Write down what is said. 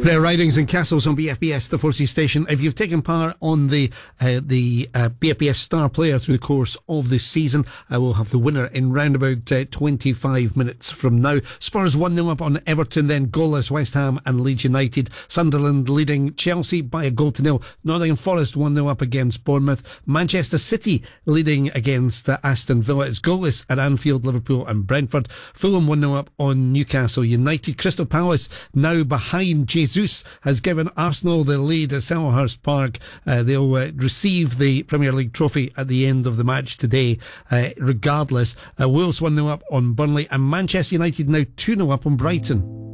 Prayer Ridings and Castles on BFBS, the 4C station. If you've taken part on the BFBS Star Player through the course of this season, we'll have the winner in round about 25 minutes from now. Spurs 1-0 up on Everton, then goalless West Ham and Leeds United. Sunderland leading Chelsea by 1-0. Nottingham Forest 1-0 up against Bournemouth. Manchester City leading against Aston Villa. It's goalless at Anfield, Liverpool and Brentford. Fulham 1-0 up on Newcastle United. Crystal Palace now behind. Jesus has given Arsenal the lead at Selhurst Park. They'll receive the Premier League trophy at the end of the match today, regardless. Wolves 1-0 up on Burnley, and Manchester United now 2-0 up on Brighton.